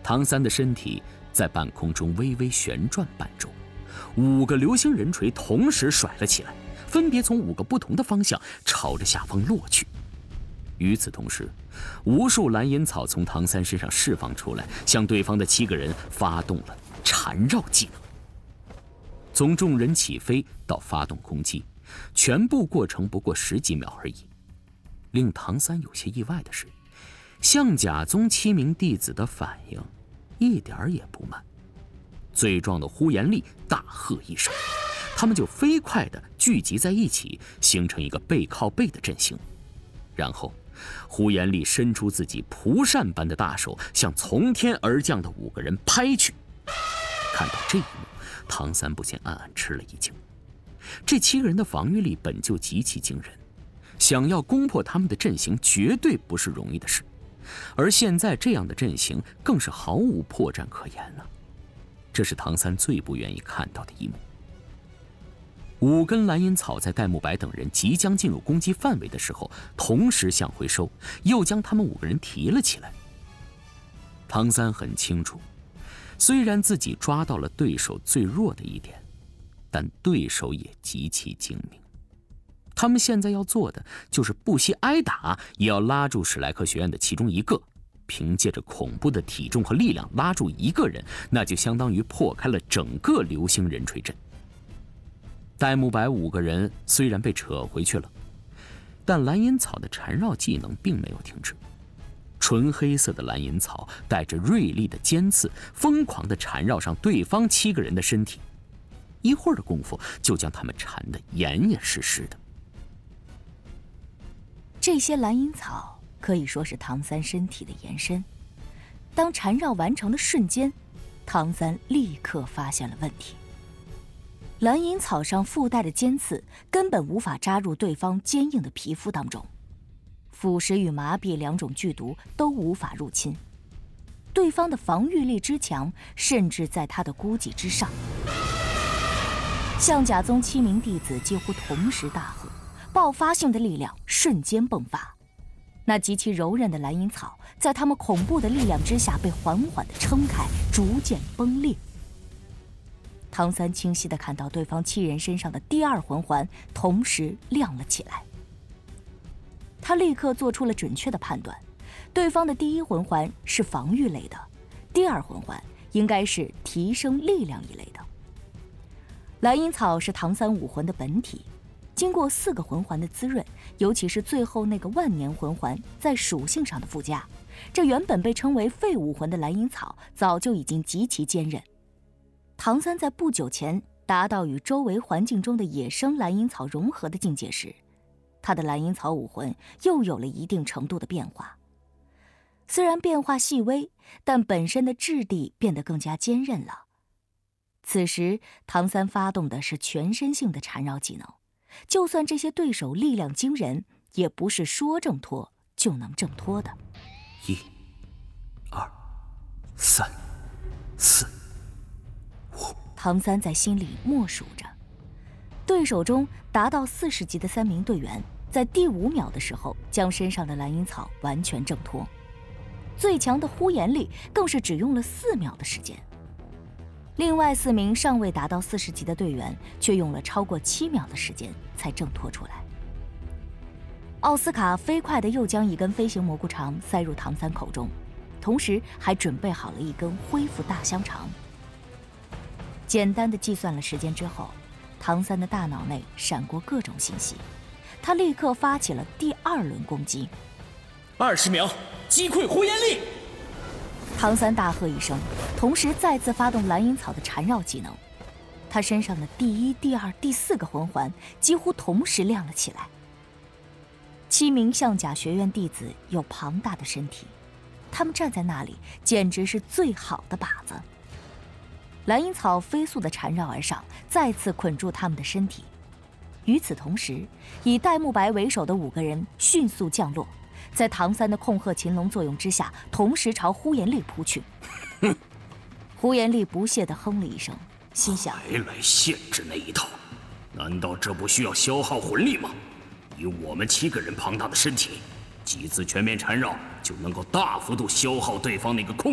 唐三的身体在半空中微微旋转半周，5个流星人锤同时甩了起来，分别从5个不同的方向朝着下方落去。与此同时，无数蓝银草从唐三身上释放出来，向对方的7个人发动了缠绕技能。从众人起飞到发动攻击，全部过程不过10几秒而已。令唐三有些意外的是，象甲宗7名弟子的反应一点儿也不慢。最壮的呼延力大喝一声，他们就飞快地聚集在一起，形成一个背靠背的阵型。然后呼延力伸出自己蒲扇般的大手，向从天而降的5个人拍去。看到这一幕，唐三不禁暗暗吃了一惊。这7个人的防御力本就极其惊人，想要攻破他们的阵型绝对不是容易的事，而现在这样的阵型更是毫无破绽可言了。这是唐三最不愿意看到的一幕。5根蓝银草在戴沐白等人即将进入攻击范围的时候，同时向回收，又将他们5个人提了起来。唐三很清楚，虽然自己抓到了对手最弱的一点，但对手也极其精明。他们现在要做的就是不惜挨打，也要拉住史莱克学院的其中一个。凭借着恐怖的体重和力量拉住1个人，那就相当于破开了整个流星人锤阵。戴沐白5个人虽然被扯回去了，但蓝银草的缠绕技能并没有停止。纯黑色的蓝银草带着锐利的尖刺，疯狂地缠绕上对方7个人的身体，一会儿的功夫就将他们缠得严严实实的。 这些蓝银草可以说是唐三身体的延伸。当缠绕完成的瞬间，唐三立刻发现了问题。蓝银草上附带的尖刺根本无法扎入对方坚硬的皮肤当中，腐蚀与麻痹2种剧毒都无法入侵。对方的防御力之强，甚至在他的估计之上。象甲宗7名弟子几乎同时大喝，爆发性的力量瞬间迸发。那极其柔韧的蓝银草在他们恐怖的力量之下被缓缓地撑开，逐渐崩裂。唐三清晰地看到对方7人身上的第2魂环同时亮了起来。他立刻做出了准确的判断，对方的第1魂环是防御类的，第2魂环应该是提升力量一类的。蓝银草是唐三武魂的本体，经过4个魂环的滋润，尤其是最后那个万年魂环在属性上的附加，这原本被称为废武魂的蓝银草早就已经极其坚韧。唐三在不久前达到与周围环境中的野生蓝银草融合的境界时，他的蓝银草武魂又有了一定程度的变化。虽然变化细微，但本身的质地变得更加坚韧了。此时唐三发动的是全身性的缠绕技能，就算这些对手力量惊人，也不是说挣脱就能挣脱的。 1、2、3、4、5。 唐三在心里默数着，对手中达到40级的3名队员，在第5秒的时候将身上的蓝银草完全挣脱，最强的呼延力更是只用了4秒的时间。另外4名尚未达到40级的队员却用了超过7秒的时间才挣脱出来。奥斯卡飞快地又将1根飞行蘑菇肠塞入唐三口中，同时还准备好了1根恢复大香肠。简单的计算了时间之后，唐三的大脑内闪过各种信息，他立刻发起了第2轮攻击。 20秒，击溃呼延力！ 唐三大喝一声，同时再次发动蓝银草的缠绕技能。他身上的第1、第2、第4个魂环几乎同时亮了起来。7名象甲学院弟子有庞大的身体，他们站在那里简直是最好的靶子。蓝银草飞速地缠绕而上，再次捆住他们的身体。与此同时，以戴沐白为首的5个人迅速降落，在唐三的控鹤擒龙作用之下，同时朝呼延力扑去。呼延力不屑地哼了一声，心想： 还来限制那一套？难道这不需要消耗魂力吗？以我们7个人庞大的身体，几次全面缠绕就能够大幅度消耗对方那个控